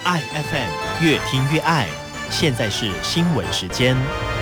爱 FM， 越听越爱。现在是新闻时间。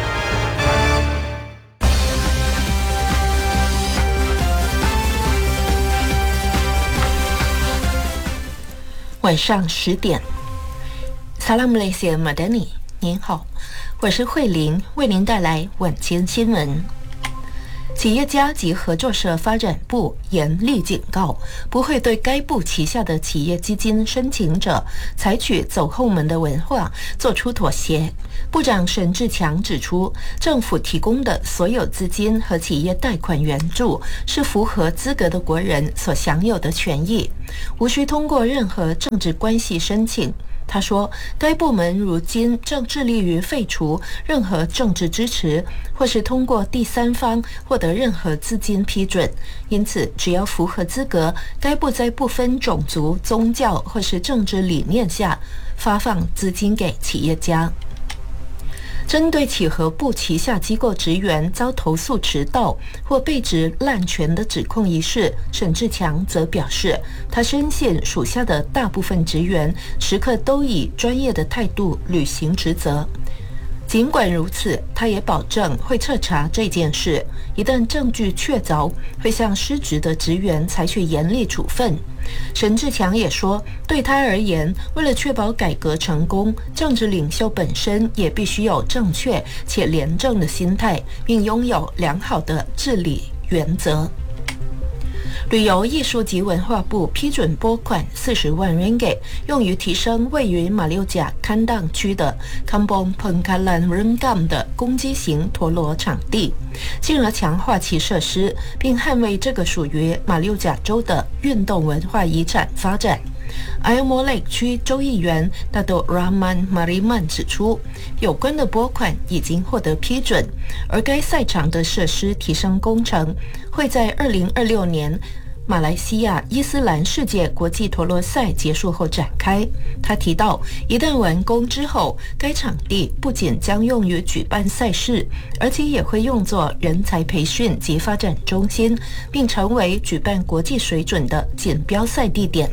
晚上10点，萨拉姆雷西马德尼，您好，我是慧玲，为您带来晚间新闻。企业家及合作社发展部严厉警告，不会对该部旗下的企业基金申请者采取走后门的文化做出妥协。部长沈志强指出，政府提供的所有资金和企业贷款援助是符合资格的国人所享有的权益，无需通过任何政治关系申请。他说，该部门如今正致力于废除任何政治支持，或是通过第三方获得任何资金批准，因此只要符合资格，该部在不分种族、宗教或是政治理念下发放资金给企业家。针对企核部旗下机构职员遭投诉迟到或被指滥权的指控一事，沈志强则表示，他深信属下的大部分职员时刻都以专业的态度履行职责。尽管如此，他也保证会彻查这件事，一旦证据确凿，会向失职的职员采取严厉处分。沈志强也说，对他而言，为了确保改革成功，政治领袖本身也必须有正确且廉政的心态，并拥有良好的治理原则。旅游艺术及文化部批准拨款40万 ringgit， 用于提升位于马六甲堪当区的 Kampong Pangkalan Renggam 的公鸡型陀螺场地，进而强化其设施，并捍卫这个属于马六甲州的运动文化遗产发展。Ayer Molek 区州议员 Dato Rahman Mariman 指出，有关的拨款已经获得批准，而该赛场的设施提升工程会在2026年马来西亚伊斯兰世界国际陀螺赛结束后展开。他提到，一旦完工之后，该场地不仅将用于举办赛事，而且也会用作人才培训及发展中心，并成为举办国际水准的锦标赛地点。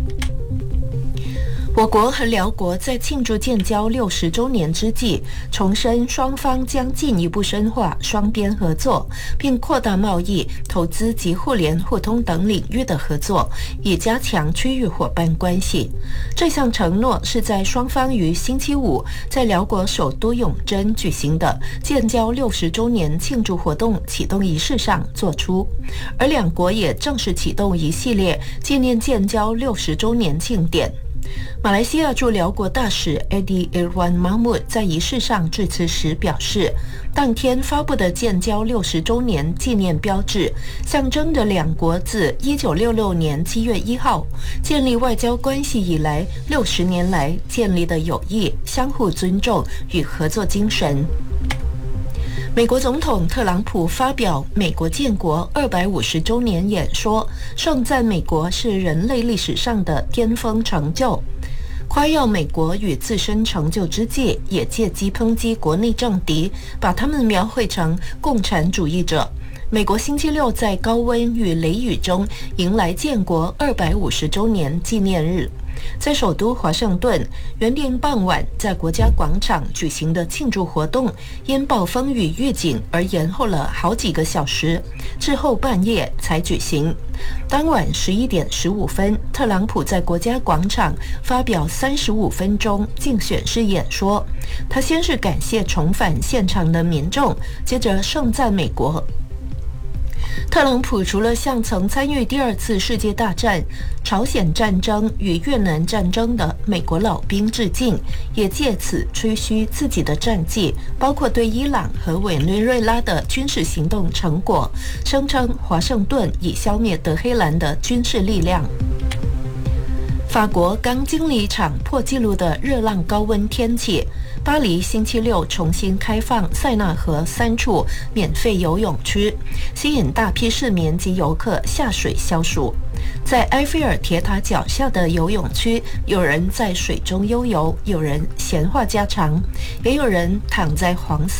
我国和辽国在庆祝建交60周年之际，重申双方将进一步深化双边合作，并扩大贸易、投资及互联互通等领域的合作，以加强区域伙伴关系。这项承诺是在双方于星期五在辽国首都永贞举行的建交60周年庆祝活动启动仪式上作出，而两国也正式启动一系列纪念建交60周年庆典。马来西亚驻辽国大使 Eddie Irwan Mahmud 在仪式上致辞时表示，当天发布的建交60周年纪念标志，象征着两国自1966年7月1号建立外交关系以来60年来建立的友谊、相互尊重与合作精神。美国总统特朗普发表美国建国250周年演说，盛赞美国是人类历史上的巅峰成就，夸耀美国与自身成就之际，也借机抨击国内政敌，把他们描绘成共产主义者。美国星期六在高温与雷雨中迎来建国250周年纪念日。在首都华盛顿，原定傍晚在国家广场举行的庆祝活动，因暴风雨预警而延后了好几个小时，至后半夜才举行。当晚11点15分，特朗普在国家广场发表35分钟竞选式演说。他先是感谢重返现场的民众，接着盛赞美国。特朗普除了向曾参与第2次世界大战、朝鲜战争与越南战争的美国老兵致敬，也借此吹嘘自己的战绩，包括对伊朗和委内瑞拉的军事行动成果，声称华盛顿已消灭德黑兰的军事力量。法国刚经历一场破纪录的热浪高温天气，巴黎星期六重新开放塞纳河3处免费游泳区，吸引大批市民及游客下水消暑。在埃菲尔铁塔脚下的游泳区，有人在水中悠游，有人闲话家常，也有人躺在黄色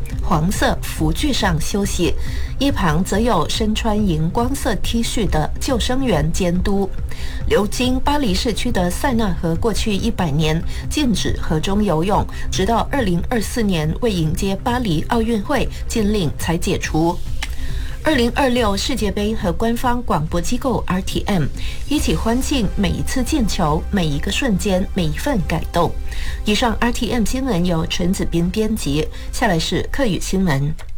黄色浮具上休息，一旁则有身穿荧光色 T 恤的救生员监督。流经巴黎市区的塞纳河过去100年禁止河中游泳，直到2024年为迎接巴黎奥运会，禁令才解除。2026世界杯和官方广播机构 RTM 一起欢庆每一次进球、每一个瞬间、每一份感动。以上 RTM 新闻由陈子斌编辑，下来是客语新闻。